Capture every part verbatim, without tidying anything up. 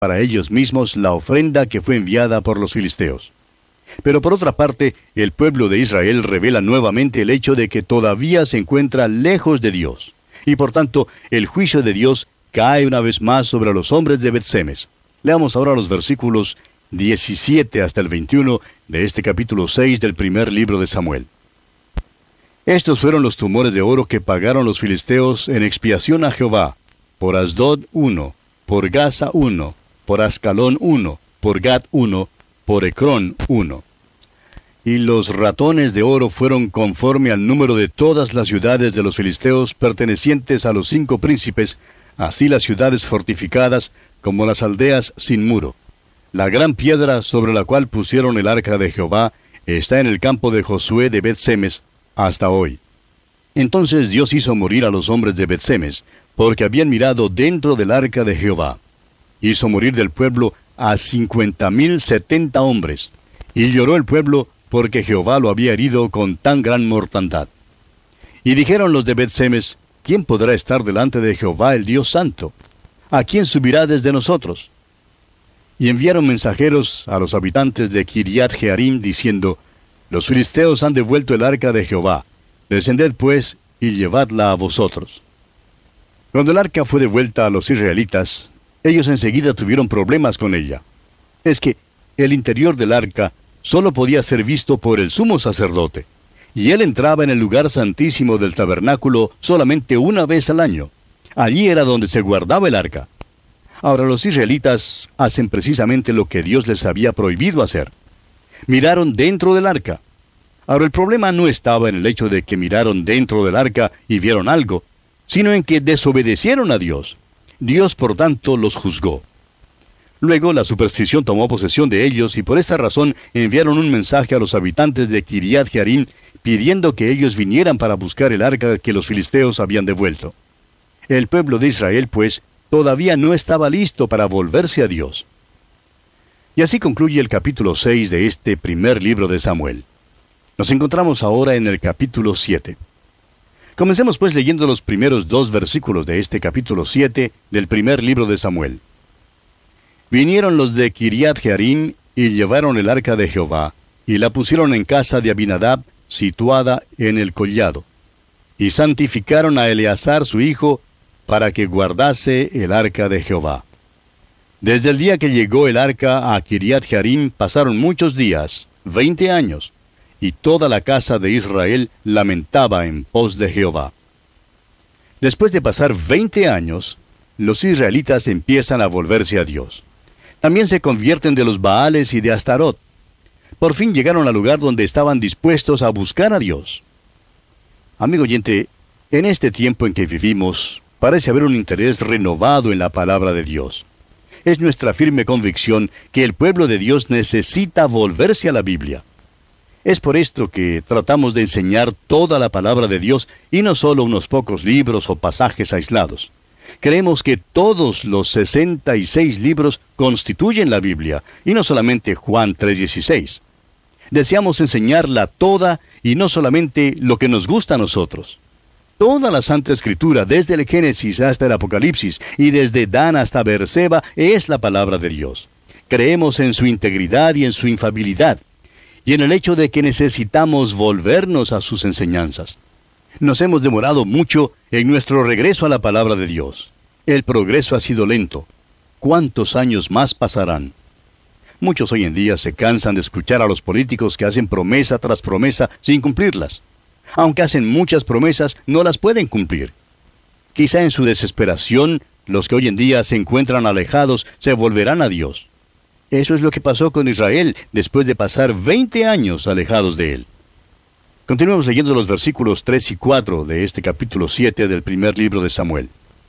para ellos mismos la ofrenda que fue enviada por los filisteos. Pero por otra parte, el pueblo de Israel revela nuevamente el hecho de que todavía se encuentra lejos de Dios, y por tanto el juicio de Dios cae una vez más sobre los hombres de Bet-Semes. Leamos ahora los versículos diecisiete hasta el veintiuno de este capítulo seis del primer libro de Samuel. Estos fueron los tumores de oro que pagaron los filisteos en expiación a Jehová: por Asdod uno, por Gaza uno, por Ascalón uno, por Gat uno, por Ecrón uno. Y los ratones de oro fueron conforme al número de todas las ciudades de los filisteos pertenecientes a los cinco príncipes, así las ciudades fortificadas como las aldeas sin muro. La gran piedra sobre la cual pusieron el arca de Jehová está en el campo de Josué de Bet-Semes hasta hoy. Entonces Dios hizo morir a los hombres de Bet-Semes, porque habían mirado dentro del arca de Jehová. Hizo morir del pueblo a cincuenta mil setenta hombres, y lloró el pueblo porque Jehová lo había herido con tan gran mortandad. Y dijeron los de Bet-Semes: ¿quién podrá estar delante de Jehová el Dios Santo? ¿A quién subirá desde nosotros? Y enviaron mensajeros a los habitantes de Kiriat Jearim, diciendo: los filisteos han devuelto el arca de Jehová. Descended pues y llevadla a vosotros. Cuando el arca fue devuelta a los israelitas, ellos enseguida tuvieron problemas con ella. Es que el interior del arca solo podía ser visto por el sumo sacerdote, y él entraba en el lugar santísimo del tabernáculo solamente una vez al año. Allí era donde se guardaba el arca. Ahora los israelitas hacen precisamente lo que Dios les había prohibido hacer. Miraron dentro del arca. Ahora el problema no estaba en el hecho de que miraron dentro del arca y vieron algo, sino en que desobedecieron a Dios. Dios, por tanto, los juzgó. Luego la superstición tomó posesión de ellos, y por esta razón enviaron un mensaje a los habitantes de Kiriat Jearim, pidiendo que ellos vinieran para buscar el arca que los filisteos habían devuelto. El pueblo de Israel, pues, todavía no estaba listo para volverse a Dios. Y así concluye el capítulo seis de este primer libro de Samuel. Nos encontramos ahora en el capítulo siete. Comencemos pues leyendo los primeros dos versículos de este capítulo siete del primer libro de Samuel. Vinieron los de Kiriat Jearim y llevaron el arca de Jehová, y la pusieron en casa de Abinadab, situada en el collado. Y santificaron a Eleazar su hijo, para que guardase el arca de Jehová. Desde el día que llegó el arca a Kiriat Jearim pasaron muchos días, veinte años, y toda la casa de Israel lamentaba en pos de Jehová. Después de pasar veinte años, los israelitas empiezan a volverse a Dios. También se convierten de los Baales y de Astarot. Por fin llegaron al lugar donde estaban dispuestos a buscar a Dios. Amigo oyente, en este tiempo en que vivimos, parece haber un interés renovado en la palabra de Dios. Es nuestra firme convicción que el pueblo de Dios necesita volverse a la Biblia. Es por esto que tratamos de enseñar toda la palabra de Dios y no solo unos pocos libros o pasajes aislados. Creemos que todos los sesenta y seis libros constituyen la Biblia, y no solamente Juan tres dieciséis. Deseamos enseñarla toda y no solamente lo que nos gusta a nosotros. Toda la Santa Escritura, desde el Génesis hasta el Apocalipsis, y desde Dan hasta Beerseba, es la palabra de Dios. Creemos en su integridad y en su infalibilidad, y en el hecho de que necesitamos volvernos a sus enseñanzas. Nos hemos demorado mucho en nuestro regreso a la palabra de Dios. El progreso ha sido lento. ¿Cuántos años más pasarán? Muchos hoy en día se cansan de escuchar a los políticos que hacen promesa tras promesa sin cumplirlas. Aunque hacen muchas promesas, no las pueden cumplir. Quizá en su desesperación, los que hoy en día se encuentran alejados se volverán a Dios. Eso es lo que pasó con Israel después de pasar veinte años alejados de Él. Continuemos leyendo los versículos tres y cuatro de este capítulo siete del primer libro de Samuel.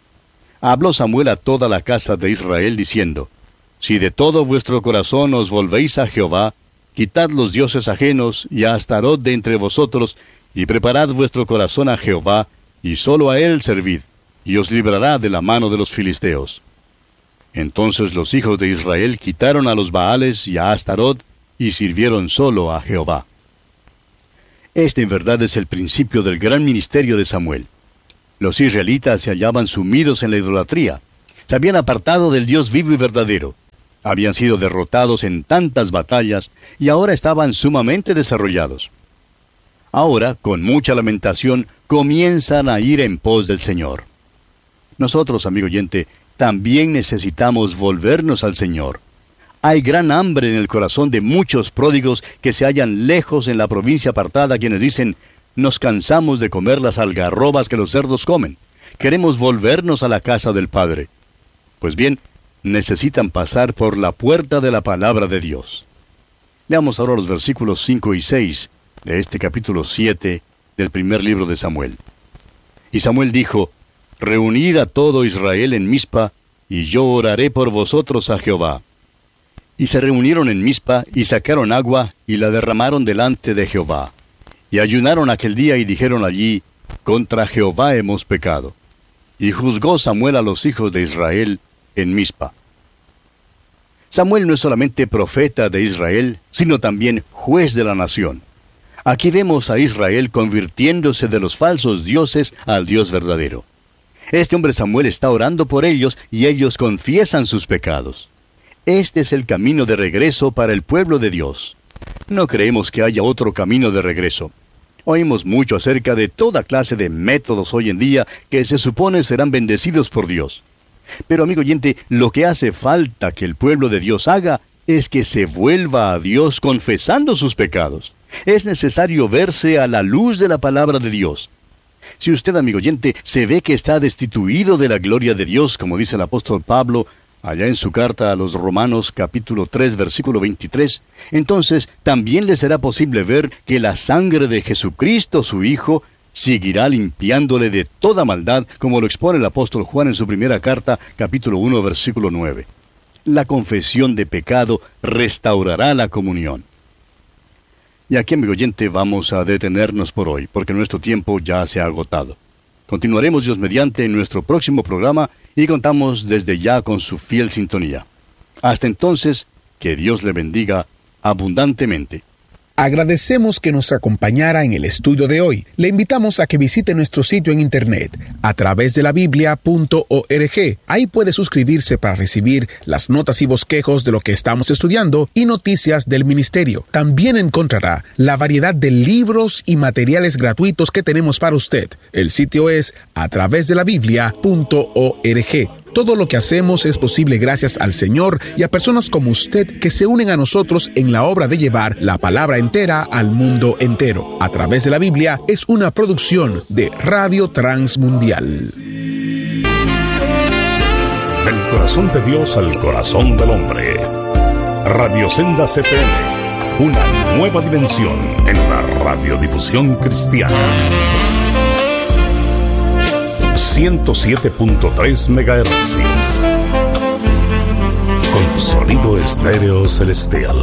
Habló Samuel a toda la casa de Israel, diciendo: Si de todo vuestro corazón os volvéis a Jehová, quitad los dioses ajenos y a Astarot de entre vosotros, y preparad vuestro corazón a Jehová, y solo a Él servid, y os librará de la mano de los filisteos. Entonces los hijos de Israel quitaron a los Baales y a Astarot, y sirvieron solo a Jehová. Este en verdad es el principio del gran ministerio de Samuel. Los israelitas se hallaban sumidos en la idolatría. Se habían apartado del Dios vivo y verdadero. Habían sido derrotados en tantas batallas y ahora estaban sumamente desarrollados. Ahora, con mucha lamentación, comienzan a ir en pos del Señor. Nosotros, amigo oyente, también necesitamos volvernos al Señor. Hay gran hambre en el corazón de muchos pródigos que se hallan lejos en la provincia apartada, quienes dicen: nos cansamos de comer las algarrobas que los cerdos comen. Queremos volvernos a la casa del Padre. Pues bien, necesitan pasar por la puerta de la palabra de Dios. Leamos ahora los versículos cinco y seis de este capítulo siete del primer libro de Samuel. Y Samuel dijo: reunid a todo Israel en Mizpa, y yo oraré por vosotros a Jehová. Y se reunieron en Mizpa, y sacaron agua, y la derramaron delante de Jehová. Y ayunaron aquel día, y dijeron allí: contra Jehová hemos pecado. Y juzgó Samuel a los hijos de Israel en Mizpa. Samuel no es solamente profeta de Israel, sino también juez de la nación. Aquí vemos a Israel convirtiéndose de los falsos dioses al Dios verdadero. Este hombre Samuel está orando por ellos y ellos confiesan sus pecados. Este es el camino de regreso para el pueblo de Dios. No creemos que haya otro camino de regreso. Oímos mucho acerca de toda clase de métodos hoy en día que se supone serán bendecidos por Dios. Pero, amigo oyente, lo que hace falta que el pueblo de Dios haga es que se vuelva a Dios confesando sus pecados. Es necesario verse a la luz de la palabra de Dios. Si usted, amigo oyente, se ve que está destituido de la gloria de Dios, como dice el apóstol Pablo, allá en su carta a los Romanos capítulo tres, versículo veintitrés, entonces también le será posible ver que la sangre de Jesucristo, su Hijo, seguirá limpiándole de toda maldad, como lo expone el apóstol Juan en su primera carta, capítulo uno, versículo nueve. La confesión de pecado restaurará la comunión. Y aquí, amigo oyente, vamos a detenernos por hoy, porque nuestro tiempo ya se ha agotado. Continuaremos, Dios mediante, en nuestro próximo programa y contamos desde ya con su fiel sintonía. Hasta entonces, que Dios le bendiga abundantemente. Agradecemos que nos acompañara en el estudio de hoy. Le invitamos a que visite nuestro sitio en internet a través de la biblia punto org. Ahí puede suscribirse para recibir las notas y bosquejos de lo que estamos estudiando y noticias del ministerio. También encontrará la variedad de libros y materiales gratuitos que tenemos para usted. El sitio es a través de la biblia punto org. Todo lo que hacemos es posible gracias al Señor y a personas como usted que se unen a nosotros en la obra de llevar la palabra entera al mundo entero. A través de la Biblia es una producción de Radio Transmundial. Del corazón de Dios al corazón del hombre. Radio Sendas F M, una nueva dimensión en la radiodifusión cristiana. ciento siete punto tres megahercios. Con sonido estéreo celestial.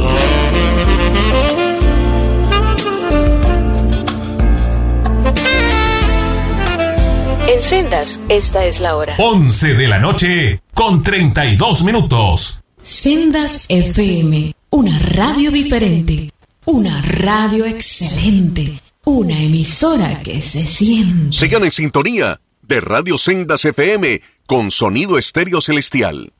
En Sendas, esta es la hora. once de la noche, con treinta y dos minutos. Sendas F M, una radio diferente, una radio excelente, una emisora que se siente. Sigan en sintonía de Radio Sendas F M con sonido estéreo celestial.